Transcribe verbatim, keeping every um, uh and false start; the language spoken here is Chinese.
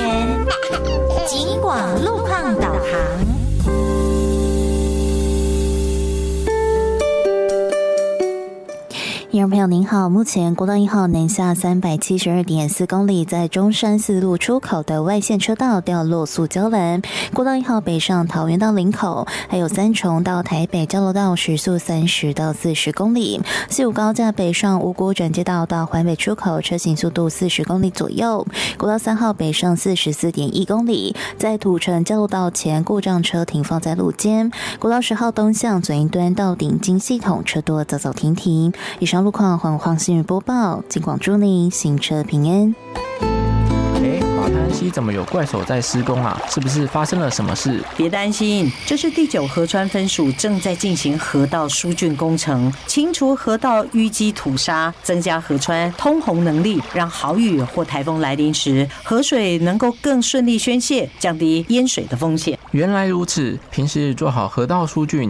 园警广路况导航。听众朋友您好，目前国道一号南下三百七十二点四公里，在中山四路出口的外线车道掉落塑胶栏；国道一号北上桃园到林口，还有三重到台北交流道时速三十到四十公里；西武高架北上五股转接道到环北出口，车行速度四十公里左右；国道三号北上四十四点一公里，在土城交流道前故障车停放在路肩；国道十号东向左营端到顶金系统车多走走停停。以上路况黄黄新闻播报，警广祝您行车平安。 哎，马滩溪怎么有怪手在施工啊？是不是发生了什么事？ 别担心，这是第九河川分署正在进行河道疏浚工程，清除河道淤积土沙，增加河川通洪能力，让豪雨或台风来临时，河水能够更顺利宣泄，降低淹水的风险。 原来如此，平时做好河道疏浚，